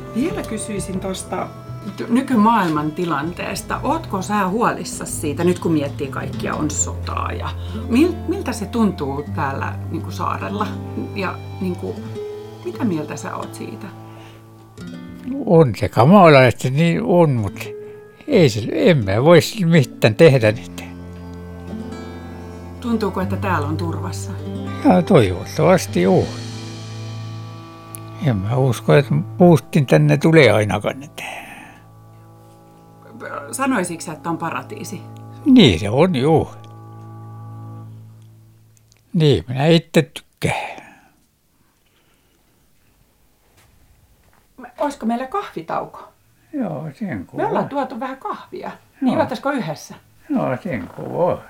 Vielä kysyisin tuosta nykymaailman tilanteesta. Ootko sä huolissasi siitä, nyt kun miettii kaikkia on sotaa ja miltä se tuntuu täällä niin kuin saarella? Ja niin kuin, mitä mieltä sä oot siitä? On se kamala, että niin on, mutta emme voi mitään tehdä niitä. Tuntuuko, että täällä on turvassa? Ja toivottavasti on. En mä usko, että Putin tänne tulee ainakaan. Sanoisitko sä, että on paratiisi? Niin se on, juu. Niin minä itse tykkään. Olisiko meillä kahvitauko? Joo, sen Me ollaan tuotu vähän kahvia. Niin juotaisiko yhdessä? Joo, sen kuva.